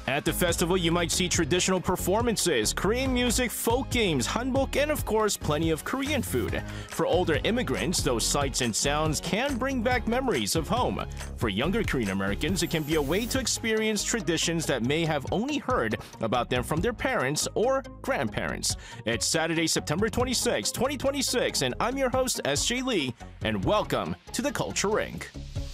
At the festival, you might see traditional performances, Korean music, folk games, hanbok, and of course, plenty of Korean food. For older immigrants, those sights and sounds can bring back memories of home. For younger Korean Americans, it can be a way to experience traditions that may have only heard about them from their parents or grandparents. It's Saturday, September 26, 2026, and I'm your host, SJ Lee, and welcome to the Culture Rink.